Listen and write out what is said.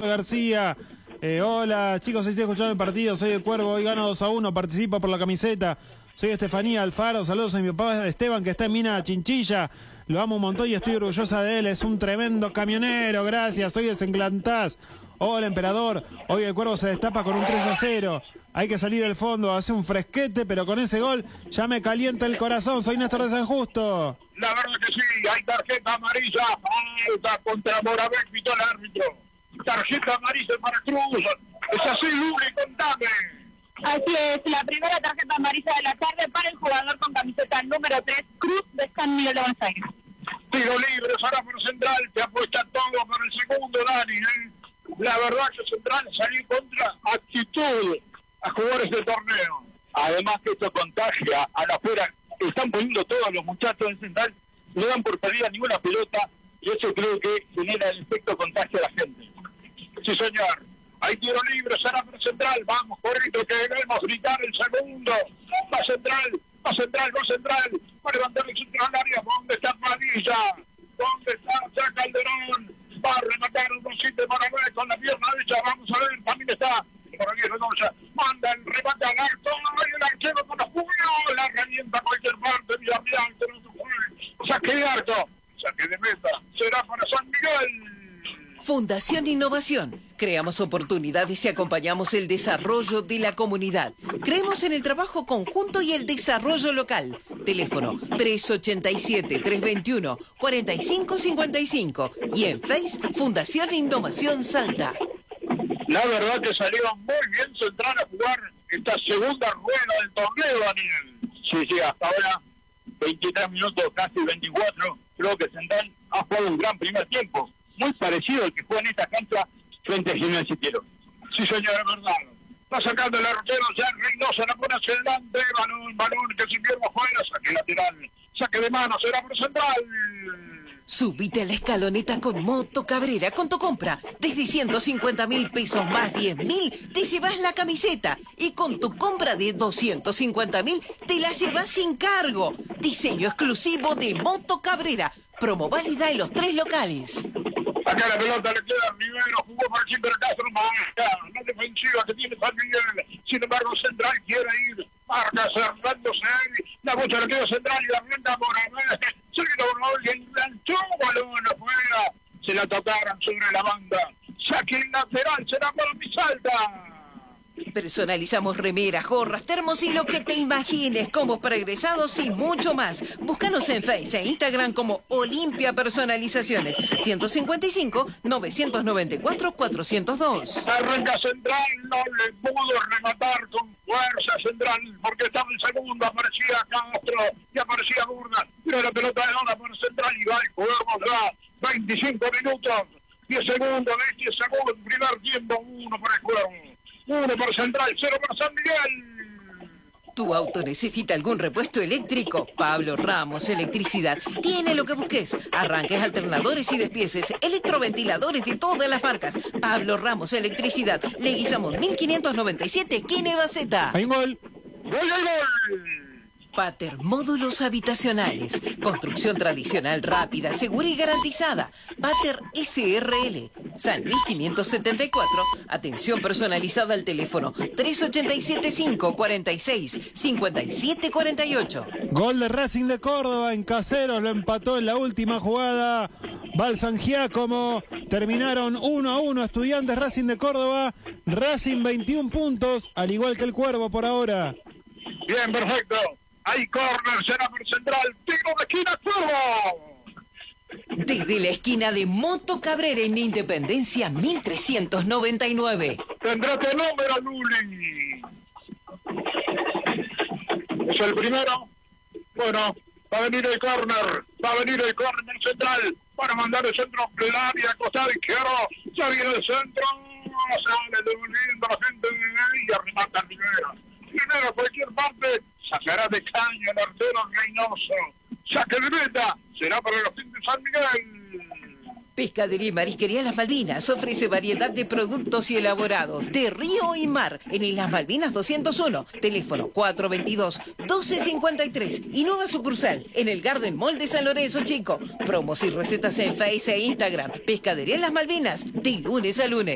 García. Hola chicos, estoy escuchando el partido, soy el Cuervo, hoy gano 2-1, participo por la camiseta. Soy Estefanía Alfaro, saludos a mi papá Esteban que está en Mina Chinchilla. Lo amo un montón y estoy orgullosa de él, es un tremendo camionero, gracias, soy de Senclantás. Hola emperador, hoy el Cuervo se destapa con un 3-0. Hay que salir del fondo, hace un fresquete, pero con ese gol ya me calienta el corazón. Soy Néstor de San Justo. La verdad que sí, hay tarjeta amarilla, falta contra Moravec, pitó el árbitro. Tarjeta amarilla para Cruz. Es así, Luli, contame. Así es, la primera tarjeta amarilla de la tarde para el jugador con camiseta número 3, Cruz de San Miguel de Buenos Aires. Tiro libre, ahora por Central, te apuesta todo por el segundo, Dani. La verdad que Central salió contra actitud a jugadores del torneo. Además que esto contagia a la afuera, están poniendo todos los muchachos en Central, no dan por perdida ninguna pelota y eso creo que genera el efecto contagio a la gente. Sí, señor. Hay tiro libre, será por Central. Vamos, corrito, que debemos gritar el segundo. Va Central, va Central, va Central. Va a levantar el centro al área. ¿Dónde está Padilla? ¿Dónde está ya Calderón? Va a rematar un bolsito para ver con la pierna derecha. Vamos a ver, también está por aquí Redoya. Manda el remate al arco. Hay el arquero con los puños. La revienta a cualquier parte. Villarreal, saque de arco. Saque de meta. Será para San Miguel. Fundación Innovación. Creamos oportunidades y acompañamos el desarrollo de la comunidad. Creemos en el trabajo conjunto y el desarrollo local. Teléfono 387-321-4555 y en Face Fundación Innovación Salta. La verdad que salió muy bien Central a jugar esta segunda rueda del torneo, Daniel. Sí, hasta ahora 23 minutos, casi 24. Creo que Central ha jugado un gran primer tiempo. Muy parecido al que juega en esta cancha frente a Gimnasia Quiero. Sí, señor, es verdad. Está sacando el arquero, ya Reynoso la pone hacia adelante. Balón que sin pierna afuera, saque lateral. Saque de mano, será por Central. Subite a la escaloneta con Moto Cabrera con tu compra. Desde 150.000 pesos más 10.000 te llevas la camiseta. Y con tu compra de 250.000 te la llevas sin cargo. Diseño exclusivo de Moto Cabrera. Promo válida en los 3 locales. Acá la pelota le queda Rivero, jugó para Chico de Castro, marca la defensiva que tiene San Miguel. Sin embargo, Central quiere ir, marca cerrándose él, la bocha le queda Central y la rienda Moravec. Se le logró y enganchó balón afuera. Se la tocaron sobre la banda. Saque lateral, será para mi Salta. Personalizamos remeras, gorras, termos y lo que te imagines, combos para egresados y mucho más. Búscanos en Face e Instagram como Olimpia Personalizaciones. 155-994-402. Arranca Central, no le pudo rematar con fuerza Central, porque estaba en segundo, aparecía Castro y aparecía Burga. Pero la pelota de Dona por Central y va y jugamos ya 25 minutos, 10 segundos, 10 segundos, primer tiempo, 1 para el juego. 1 para Central, 0 para San Miguel. ¿Tu auto necesita algún repuesto eléctrico? Pablo Ramos Electricidad tiene lo que busques. Arranques, alternadores y despieces, electroventiladores de todas las marcas. Pablo Ramos Electricidad, Leguizamo 1597, esquina Baceta. Hay un gol. ¡Gol, gol, gol! Pater Módulos Habitacionales. Construcción tradicional, rápida, segura y garantizada. Pater SRL. San Luis 574. Atención personalizada al teléfono 3875-46-5748. Gol de Racing de Córdoba en Caseros, lo empató en la última jugada. Balsan Giacomo. Terminaron 1-1 Estudiantes Racing de Córdoba. Racing 21 puntos, al igual que el Cuervo por ahora. Bien, perfecto. Hay córner, será por Central. Tiro de esquina, Cuervo. Desde la esquina de Moto Cabrera en Independencia 1399. Tendrá tu número, Luli. Es el primero. Bueno, va a venir el córner. Va a venir el córner Central. Para mandar el centro del área, costado izquierdo. Ya viene el centro. Sale devolviendo a la gente y arremata el Rivera. Primero, a cualquier parte. Sacará de caña el arquero Reynoso. Saque de meta. Será para los de San Miguel. Pescadería y Marisquería Las Malvinas ofrece variedad de productos y elaborados de río y mar en Las Malvinas 201. Teléfono 422-1253 y nueva sucursal en el Garden Mall de San Lorenzo Chico. Promos y recetas en Face e Instagram. Pescadería Las Malvinas de lunes a lunes.